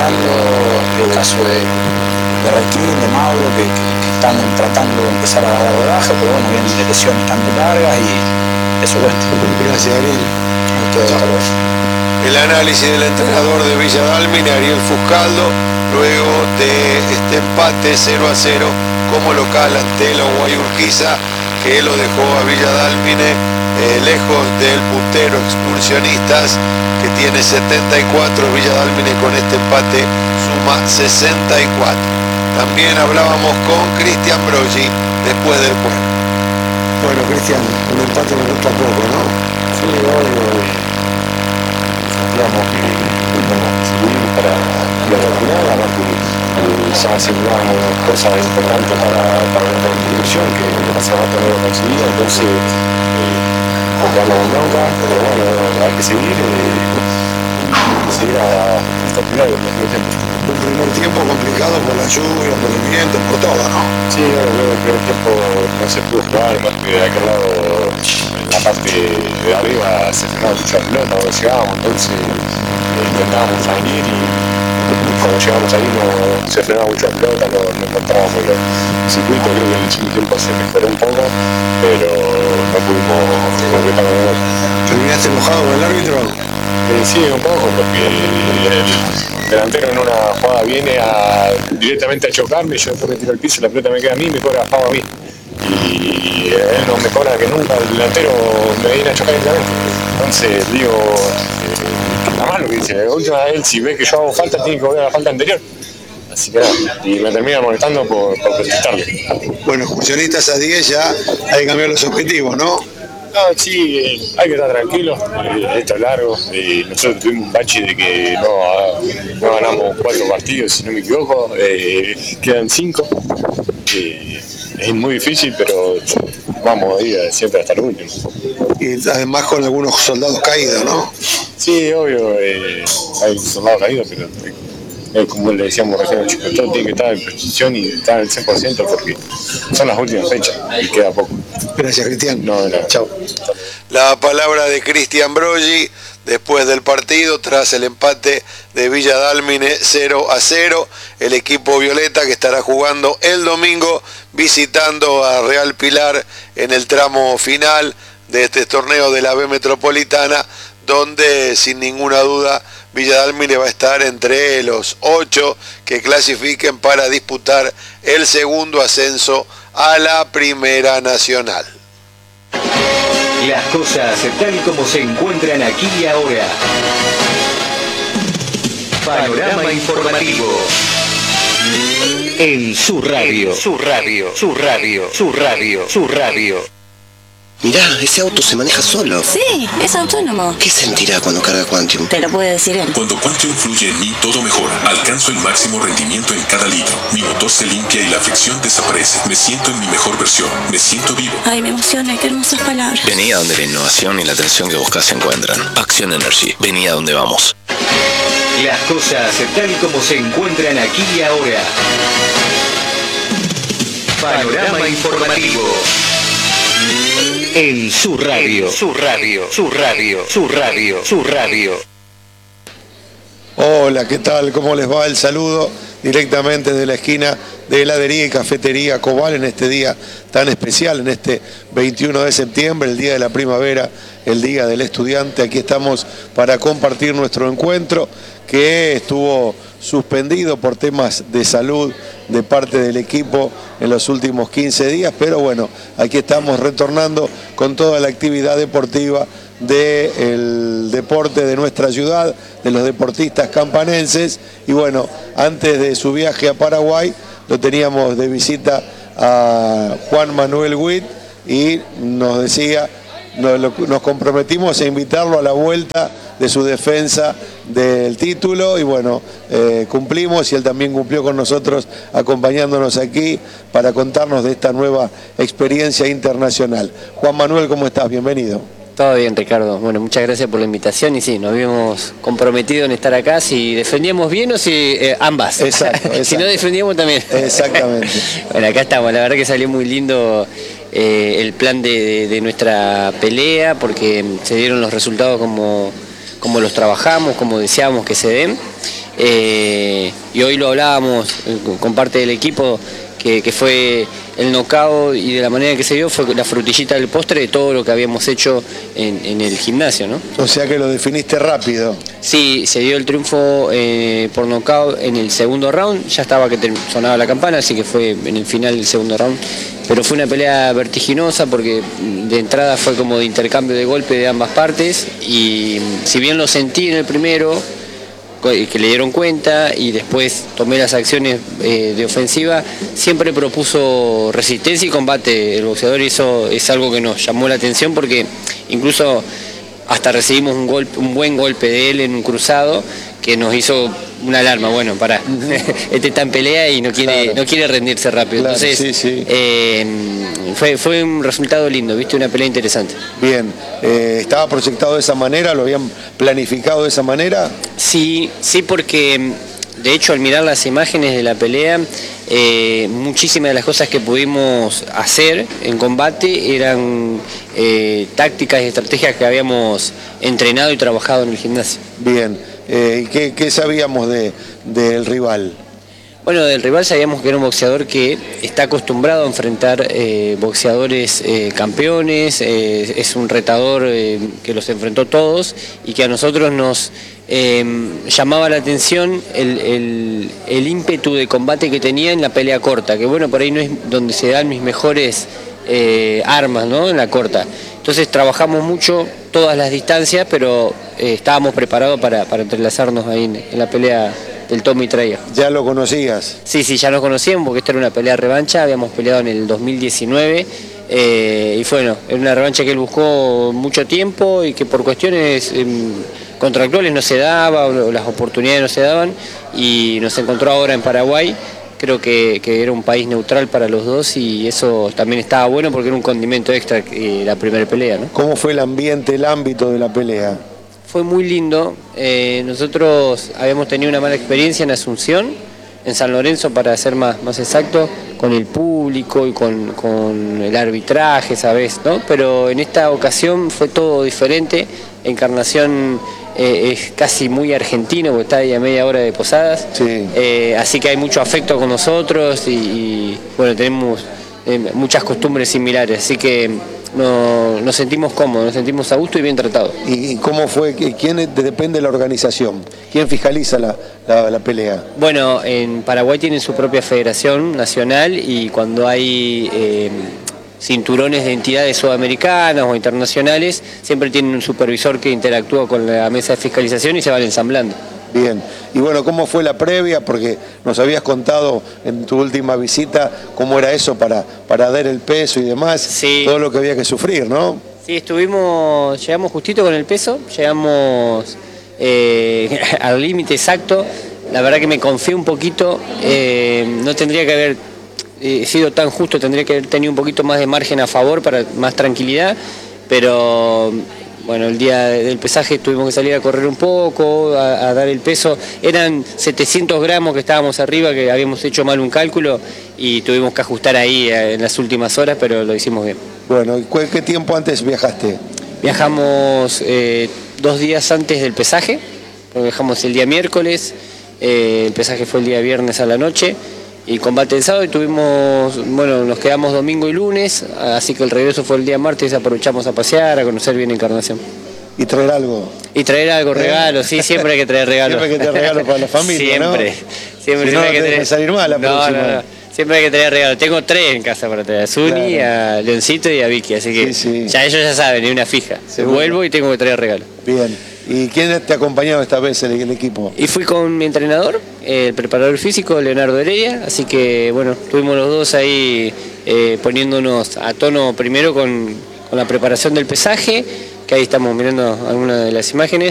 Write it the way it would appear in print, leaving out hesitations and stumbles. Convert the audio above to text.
recuperando, el caso de Requín, de Mauro, que están tratando de empezar a dar rodaje, pero bueno, vienen de lesiones tan largas y eso es bueno. Gracias, Ariel. El análisis del entrenador de Villa Dálmine, Ariel Fuscaldo, luego de este empate 0-0 como local ante la Guay Urquiza, que lo dejó a Villa Dálmine lejos del puntero Excursionistas, que tiene 74. Villa Dálmine con este empate suma 64. También hablábamos con Cristian Broggi después del juego. Bueno, Cristian, un empate me gusta poco, ¿no? Sí, hoy sentíamos que teníamos que seguir para la final, aparte ya aseguramos cosas importantes para la institución que hace rato no lo conseguía, entonces encontramos un bronca, pero bueno, hay que seguir hasta el final del primer tiempo. Un primer tiempo complicado por la lluvia, por el viento, por todo, ¿no? Sí, luego el primer tiempo no se pudo jugar, más que de aquel lado, en la parte de arriba se frenaba mucho la pelota, no llegábamos, entonces intentábamos salir y cuando llegamos ahí no se frenaba mucho la pelota, no encontrábamos el circuito. Creo que en el segundo tiempo se mejoró un poco, pero no pudimos completar la pelota. ¿Terminaste enojado con el árbitro? Sí, un poco, porque el delantero en una jugada viene directamente a chocarme, yo después me tiro al piso, la pelota me queda a mí, me cobra FAO a mí. Y él no me cobra que nunca, el delantero me viene a chocar directamente. Entonces digo, nada más lo que dice, la última vez él si ve que yo hago falta, tiene que cobrar la falta anterior. Así que nada, y me termina molestando por protestarle. Bueno, Excursionistas a 10 ya hay que cambiar los objetivos, ¿no? No, sí, hay que estar tranquilos, esto es largo, nosotros tuvimos un bache de que no ganamos 4 partidos, si no me equivoco, quedan 5, es muy difícil, pero vamos a ir siempre hasta el último. Y además con algunos soldados caídos, ¿no? Sí, obvio, hay soldados caídos, pero como le decíamos recién a los chicos, todo tiene que estar en precisión y estar al 100% porque son las últimas fechas y queda poco. Gracias, Cristian. No. Chao. La palabra de Cristian Broggi después del partido, tras el empate de Villa Dálmine 0-0, el equipo violeta que estará jugando el domingo visitando a Real Pilar en el tramo final de este torneo de la B Metropolitana, donde sin ninguna duda Villa Dálmine va a estar entre los 8 que clasifiquen para disputar el segundo ascenso a la Primera Nacional. Las cosas tal como se encuentran aquí y ahora. Panorama informativo. En su radio. Mirá, ese auto se maneja solo. Sí, es autónomo. ¿Qué sentirá cuando carga Quantium? Te lo puede decir él. Cuando Quantium fluye en mí, todo mejora. Alcanzo el máximo rendimiento en cada litro. Mi motor se limpia y la fricción desaparece. Me siento en mi mejor versión. Me siento vivo. Ay, me emociona, qué hermosas palabras. Vení a donde la innovación y la atención que buscas se encuentran. Action Energy. Vení a donde vamos. Las cosas tal como se encuentran aquí y ahora. Panorama informativo. En su radio. Hola, ¿qué tal? ¿Cómo les va? El saludo directamente de la esquina de heladería y cafetería Cobal en este día tan especial, en este 21 de septiembre, el día de la primavera, el día del estudiante. Aquí estamos para compartir nuestro encuentro que estuvo suspendido por temas de salud de parte del equipo en los últimos 15 días, pero bueno, aquí estamos retornando con toda la actividad deportiva del deporte de nuestra ciudad, de los deportistas campanenses. Y bueno, antes de su viaje a Paraguay lo teníamos de visita a Juan Manuel Witt y nos decía, nos comprometimos a invitarlo a la vuelta de su defensa del título y bueno, cumplimos y él también cumplió con nosotros acompañándonos aquí para contarnos de esta nueva experiencia internacional. Juan Manuel, ¿cómo estás? Bienvenido. Todo bien, Ricardo. Bueno, muchas gracias por la invitación y sí, nos habíamos comprometido en estar acá, si defendíamos bien o si ambas. Exacto. Si no defendíamos también. Exactamente. Bueno, acá estamos, la verdad que salió muy lindo el plan de nuestra pelea porque se dieron los resultados como los trabajamos, como deseábamos que se den. y hoy lo hablábamos con parte del equipo, que fue el knockout y de la manera que se dio fue la frutillita del postre de todo lo que habíamos hecho en el gimnasio, ¿no? O sea que lo definiste rápido. Sí, se dio el triunfo por knockout en el segundo round, ya estaba que sonaba la campana, así que fue en el final del segundo round, pero fue una pelea vertiginosa porque de entrada fue como de intercambio de golpe de ambas partes, y si bien lo sentí en el primero, que le dieron cuenta, y después tomé las acciones de ofensiva, siempre propuso resistencia y combate el boxeador, y eso es algo que nos llamó la atención porque incluso hasta recibimos un buen golpe de él en un cruzado que nos hizo una alarma. Bueno, pará, este está en pelea y no quiere rendirse rápido. Claro, entonces sí. Fue un resultado lindo, viste, una pelea interesante. Bien, ¿estaba proyectado de esa manera? ¿Lo habían planificado de esa manera? Sí, porque de hecho al mirar las imágenes de la pelea, muchísimas de las cosas que pudimos hacer en combate eran tácticas y estrategias que habíamos entrenado y trabajado en el gimnasio. Bien, ¿y qué sabíamos del rival? Bueno, del rival sabíamos que era un boxeador que está acostumbrado a enfrentar boxeadores campeones, es un retador que los enfrentó todos y que a nosotros nos llamaba la atención el ímpetu de combate que tenía en la pelea corta, que bueno, por ahí no es donde se dan mis mejores armas, ¿no? En la corta. Entonces trabajamos mucho todas las distancias, pero estábamos preparados para entrelazarnos ahí en la pelea del Tommy Traía. ¿Ya lo conocías? Sí, ya nos conocíamos porque esta era una pelea revancha, habíamos peleado en el 2019 y bueno, era una revancha que él buscó mucho tiempo y que por cuestiones contractuales no se daba, o las oportunidades no se daban, y nos encontró ahora en Paraguay. Creo que era un país neutral para los dos y eso también estaba bueno porque era un condimento extra la primera pelea, ¿no? ¿Cómo fue el ambiente, el ámbito de la pelea? Fue muy lindo. Nosotros habíamos tenido una mala experiencia en Asunción, en San Lorenzo para ser más exacto, con el público y con el arbitraje, ¿sabes? ¿No? Pero en esta ocasión fue todo diferente. Encarnación es casi muy argentino porque está ahí a media hora de Posadas, sí. Así que hay mucho afecto con nosotros y bueno, tenemos muchas costumbres similares, así que nos sentimos cómodos, nos sentimos a gusto y bien tratados. ¿Y cómo fue? ¿Quién depende de la organización? ¿Quién fiscaliza la pelea? Bueno, en Paraguay tienen su propia federación nacional y cuando hay cinturones de entidades sudamericanas o internacionales, siempre tienen un supervisor que interactúa con la mesa de fiscalización y se van ensamblando. Bien, y bueno, ¿cómo fue la previa? Porque nos habías contado en tu última visita cómo era eso para dar el peso y demás, sí. Todo lo que había que sufrir, ¿no? Sí, llegamos justito con el peso, llegamos al límite exacto, la verdad que me confié un poquito, no tendría que haber sido tan justo, tendría que haber tenido un poquito más de margen a favor para más tranquilidad, pero bueno, el día del pesaje tuvimos que salir a correr un poco, a dar el peso. Eran 700 gramos que estábamos arriba, que habíamos hecho mal un cálculo y tuvimos que ajustar ahí en las últimas horas, pero lo hicimos bien. Bueno, ¿y qué tiempo antes viajaste? Viajamos 2 días antes del pesaje, viajamos el día miércoles, el pesaje fue el día viernes a la noche. Y combate el sábado y nos quedamos domingo y lunes, así que el regreso fue el día martes, aprovechamos a pasear, a conocer bien Encarnación. ¿Y traer algo? Regalos, sí, siempre hay que traer regalos. Siempre hay que traer regalos para la familia, siempre, ¿no? Siempre Si no, hay que traer. Salir mal la próxima. No. Siempre hay que traer regalos. Tengo 3 en casa para traer, a Zuni, claro, a Leoncito y a Vicky, así que sí. Ya ellos ya saben, hay una fija. Seguro. Vuelvo y tengo que traer regalos. Bien. ¿Y quién te ha acompañado esta vez el equipo? Y fui con mi entrenador, el preparador físico, Leonardo Heredia, así que bueno, estuvimos los dos ahí poniéndonos a tono primero con la preparación del pesaje, que ahí estamos mirando algunas de las imágenes.